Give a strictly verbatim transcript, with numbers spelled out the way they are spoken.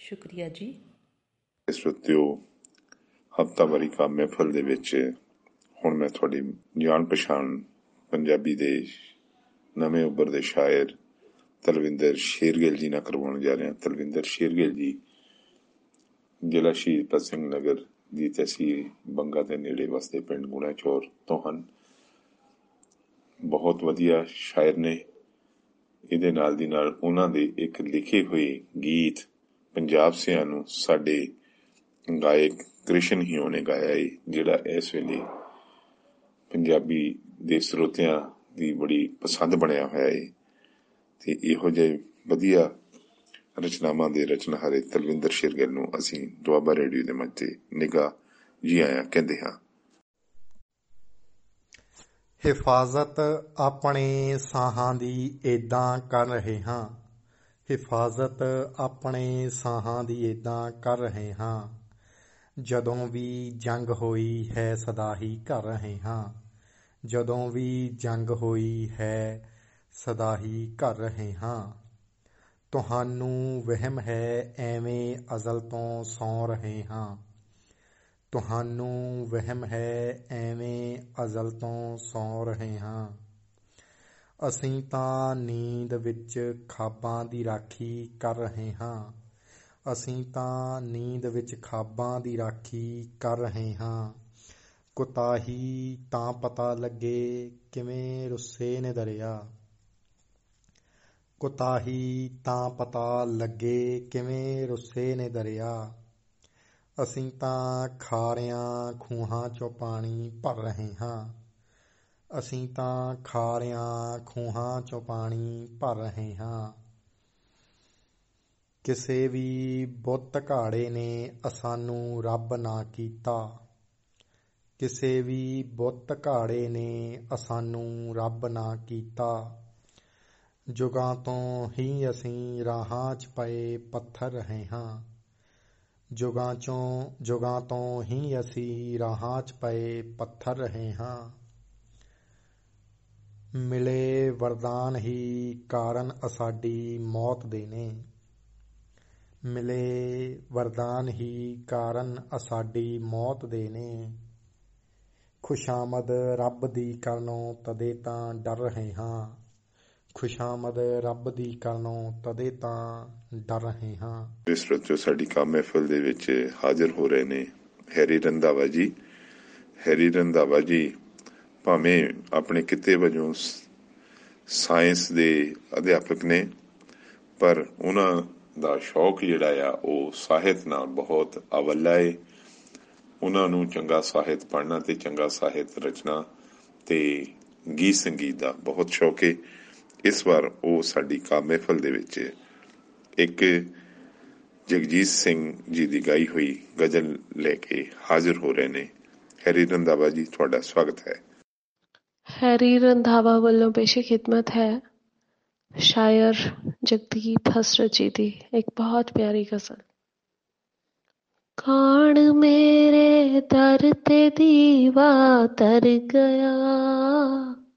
ਸ਼ੁਕਰੀਆ ਜੀ। ਸਰੋਤਿਓ, ਹਫ਼ਤਾਵਾਰੀ ਕਾ ਮਹਿਫਲ ਦੇ ਵਿੱਚ ਹੁਣ ਮੈਂ ਤੁਹਾਡੀ ਜਾਣ ਪਛਾਣ ਪੰਜਾਬੀ ਦੇ ਨਵੇਂ ਉੱਭਰਦੇ ਸ਼ਾਇਰ ਤਲਵਿੰਦਰ ਸ਼ੇਰਗਿੱਲ ਜੀ ਨਾਲ ਕਰਵਾਉਣ ਜਾ ਰਿਹਾ। ਤਲਵਿੰਦਰ ਸ਼ੇਰਗਿੱਲ ਜੀ ਜ਼ਿਲ੍ਹਾ ਸ਼ਹੀਦ ਭਗਤ ਸਿੰਘ ਨਗਰ ਦੀ ਤਹਿਸੀਲ ਬੰਗਾ ਦੇ ਨੇੜੇ ਵਸਦੇ ਪਿੰਡ ਗੁਣਾਚੌਰ ਤੋਂ ਹਨ। ਬਹੁਤ ਵਧੀਆ ਸ਼ਾਇਰ ਨੇ। ਇਹਦੇ ਨਾਲ ਦੀ ਨਾਲ ਉਹਨਾਂ ਦੇ ਇੱਕ ਲਿਖੇ ਹੋਏ ਗੀਤ ਪੰਜਾਬ ਸਿਆਂ ਨੂੰ ਸਾਡੇ ਗਾਇਕ ਕ੍ਰਿਸ਼ਨ ਹੀਓ ਨੇ ਗਾਇਆ ਏ, ਜਿਹੜਾ ਇਸ ਵੇਲੇ ਪੰਜਾਬੀ ਦੇ ਸਰੋਤਿਆਂ ਦੀ ਬੜੀ ਪਸੰਦ ਬਣਿਆ ਹੋਇਆ ਏ। ਤੇ ਇਹੋ ਜਿਹੇ ਵਧੀਆ ਰਚਨਾਵਾਂ ਦੇ ਰਚਨਹਾਰੇ ਤਲਵਿੰਦਰ ਸ਼ੇਰਗਿੱਲ ਨੂੰ ਅਸੀਂ ਦੁਆਬਾ ਰੇਡੀਓ ਦੇ ਮੰਚ ਤੇ ਨਿੱਘਾ ਜੀ ਆਇਆਂ ਕਹਿੰਦੇ ਹਾਂ। ਹਿਫਾਜ਼ਤ ਆਪਣੇ ਸਾਹਾਂ ਦੀ ਏਦਾਂ ਕਰ ਰਹੇ ਹਾਂ, ਹਿਫਾਜ਼ਤ ਆਪਣੇ ਸਾਹਾਂ ਦੀ ਏਦਾਂ ਕਰ ਰਹੇ ਹਾਂ। ਜਦੋਂ ਵੀ ਜੰਗ ਹੋਈ ਹੈ ਸਦਾ ਹੀ ਕਰ ਰਹੇ ਹਾਂ, ਜਦੋਂ ਵੀ ਜੰਗ ਹੋਈ ਹੈ ਸਦਾ ਹੀ ਕਰ ਰਹੇ ਹਾਂ। ਤੁਹਾਨੂੰ ਵਹਿਮ ਹੈ ਐਵੇਂ ਅਜ਼ਲ ਤੋਂ ਸੌਂ ਰਹੇ ਹਾਂ, ਤੁਹਾਨੂੰ ਵਹਿਮ ਹੈ ਐਵੇਂ ਅਜ਼ਲ ਤੋਂ ਸੌਂ ਰਹੇ ਹਾਂ। ਅਸੀਂ ਤਾਂ ਨੀਂਦ ਵਿੱਚ ਖਾਬਾਂ ਦੀ ਰਾਖੀ ਕਰ ਰਹੇ ਹਾਂ, ਅਸੀਂ ਤਾਂ ਨੀਂਦ ਵਿੱਚ ਖਾਬਾਂ ਦੀ ਰਾਖੀ ਕਰ ਰਹੇ ਹਾਂ। ਕੁਤਾਹੀ ਤਾਂ ਪਤਾ ਲੱਗੇ ਕਿਵੇਂ ਰੁੱਸੇ ਨੇ ਦਰਿਆ, ਕੁਤਾਹੀ ਤਾਂ ਪਤਾ ਲੱਗੇ ਕਿਵੇਂ ਰੁੱਸੇ ਨੇ ਦਰਿਆ। ਅਸੀਂ ਤਾਂ ਖਾਰਿਆਂ ਖੂਹਾਂ ਚੋਂ ਪਾਣੀ ਭਰ ਰਹੇ ਹਾਂ, ਅਸੀਂ ਤਾਂ ਖਾਰਿਆਂ ਖੂਹਾਂ ਚੋਂ ਪਾਣੀ ਭਰ ਰਹੇ ਹਾਂ। ਕਿਸੇ ਵੀ ਬੁੱਤ ਘਾੜੇ ਨੇ ਅਸਾਨੂੰ ਰੱਬ ਨਾ ਕੀਤਾ, ਕਿਸੇ ਵੀ ਬੁੱਤ ਘਾੜੇ ਨੇ ਅਸਾਨੂੰ ਰੱਬ ਨਾ ਕੀਤਾ। ਜੁਗਾਂ ਤੋਂ ਹੀ ਅਸੀਂ ਰਾਹਾਂ 'ਚ ਪਏ ਪੱਥਰ ਰਹੇ ਹਾਂ, ਜੁਗਾਂ ਚੋਂ ਜੁਗਾਂ ਤੋਂ ਹੀ ਅਸੀਂ ਰਾਹਾਂ 'ਚ ਪਏ ਪੱਥਰ ਰਹੇ ਹਾਂ। ਮਿਲੇ ਵਰਦਾਨ ਹੀ ਕਾਰਨ ਅਸਾਡੀ ਮੌਤ ਦੇ ਨੇ, ਮਿਲੇ ਵਰਦਾਨ ਹੀ ਕਾਰਨ ਅਸਾਡੀ ਮੌਤ ਦੇ ਨੇ। ਖੁਸ਼ਾਮਦ ਰੱਬ ਦੀ ਕਰਨੋਂ ਤਦੇ ਤਾਂ ਡਰ ਰਹੇ ਹਾਂ, ਖੁਸ਼ਾਮਦ ਰੱਬ ਦੀ ਕਰਨੋਂ ਤਦੇ ਤਾਂ ਡਰ ਰਹੇ ਹਾਂ। ਇਸ ਵਿੱਚ ਸਾਡੀ ਕੰਮ ਮਹਿਫਲ ਦੇ ਵਿੱਚ ਹਾਜ਼ਰ ਹੋ ਰਹੇ ਨੇ ਹੈਰੀ ਰੰਧਾਵਾ ਜੀ। ਹੈਰੀ ਰੰਧਾਵਾ ਜੀ ਭਾਵੇਂ ਆਪਣੇ ਕਿੱਤੇ ਵਜੋਂ ਸਾਇੰਸ ਦੇ ਅਧਿਆਪਕ ਨੇ, ਪਰ ਉਹਨਾਂ ਦਾ ਸ਼ੌਕ ਜਿਹੜਾ ਆ ਉਹ ਸਾਹਿਤ ਨਾਲ ਬਹੁਤ ਅਵੱਲਾ ਏ। ਉਹਨਾਂ ਨੂੰ ਚੰਗਾ ਸਾਹਿਤ ਪੜ੍ਹਨਾ ਤੇ ਚੰਗਾ ਸਾਹਿਤ ਰਚਨਾ ਤੇ ਗੀਤ ਸੰਗੀਤ ਦਾ ਬਹੁਤ ਸ਼ੌਕ ਏ। ਇਸ ਵਾਰ ਉਹ ਸਾਡੀ ਕੰਮ ਮਹਿਫਲ ਦੇ ਵਿੱਚ ਇੱਕ ਜਗਜੀਤ ਸਿੰਘ ਜੀ ਦੀ ਗਾਈ ਹੋਈ ਗਜ਼ਲ ਲੈ ਕੇ ਹਾਜ਼ਰ ਹੋ ਰਹੇ ਨੇ। ਹੈਰੀ ਰੰਧਾਵਾ ਜੀ, ਤੁਹਾਡਾ ਸਵਾਗਤ ਹੈ। ਹੈਰੀ ਰੰਧਾਵਾ ਵੱਲੋਂ ਪੇਸ਼ੇ ਖਿਦਮਤ ਹੈ ਸ਼ਾਇਰ ਜਗਦੀਪ ਹਸਰਤ ਜੀ ਦੀ ਇੱਕ ਬਹੁਤ ਪਿਆਰੀ ਗਜ਼ਲ। ਕਾਣ ਮੇਰੇ ਦਰ ਤੇ ਦੀਵਾ ਤਰ ਗਿਆ,